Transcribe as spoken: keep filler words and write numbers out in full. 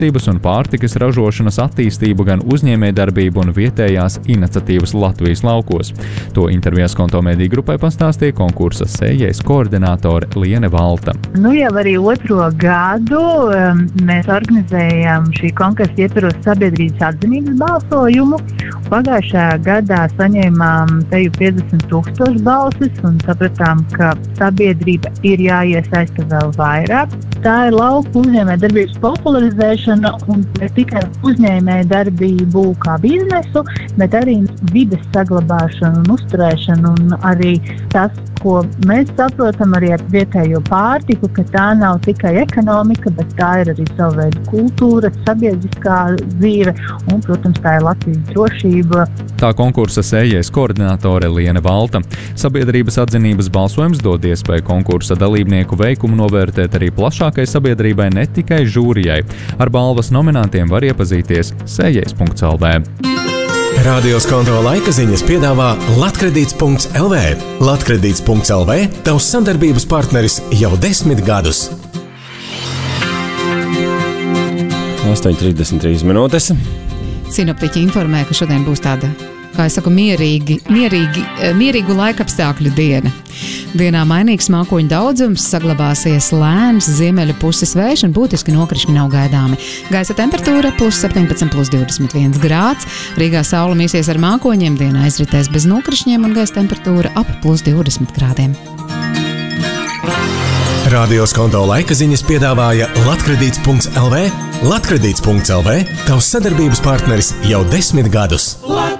un pārtikas ražošanas attīstību, gan uzņēmējdarbību un vietējās iniciatīvas Latvijas laukos. To intervijās Konto mediju grupai pastāstīja konkursa sējais koordinātore Liene Valta. Nu jau arī otro gadu um, mēs organizējam šī konkursa ietvaros sabiedrības atzinības balsojumu. Pagājušajā gadā saņēmām teju piecdesmit tūkstoši balsis un sapratām, ka sabiedrība ir jāiesaista vēl vairāk. Tā ir lauku uzņēmējdarbības popularizēšana un ne tikai uzņēmējdarbību kā biznesu, bet arī vides saglabāšanu un uzturēšanu un arī tas, ko mēs saprotam arī ar vietējo pārtiku, ka tā nav tikai ekonomika, bet tā ir arī savu veidu kultūra, sabiedriskā dzīve un, protams, tā ir Latvijas drošība. Tā konkursa sējais koordinātore Liene Valta. Sabiedrības atzinības balsojums dod iespēju konkursa dalībnieku veikumu novērtēt arī plašākai sabiedrībai, ne tikai žūrijai. Ar balvas nominantiem var iepazīties sējais punkts el vē. Radios Konto laika ziņas piedāvā Latkredīts punkts el vē. Latkredīts punkts el vē – tavs sadarbības partneris jau desmit gadus. astoņi trīsdesmit trīs minūtes. Sinoptiķi informē, ka šodien būs tāda, kā es saku, mierīgi, mierīgi, mierīgu laikapstākļu diena. Dienā mainīgs mākoņu daudzums, saglabāsies lēns ziemeļu puses vējš un būtiski nokrišņi nav gaidāmi. Gaisa temperatūra plus septiņpadsmit, plus divdesmit viens grāds. Rīgā saule mīsies ar mākoņiem, dienā izritēs bez nokrišņiem un gaisa temperatūra ap plus divdesmit grādiem. Radios Konto laika ziņas piedāvāja Latkredīts punkts el vē. Latkredīts punkts el vē – tavs sadarbības partneris jau desmit gadus.